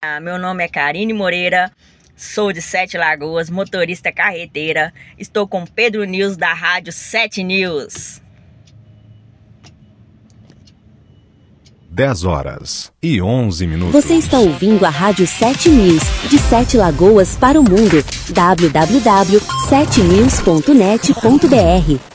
Meu nome é Karine Moreira, sou de Sete Lagoas, motorista carreteira. Estou com Pedro News da Rádio 7 News. 10h11. Você está ouvindo a Rádio 7 News, de Sete Lagoas para o mundo. www.7news.net.br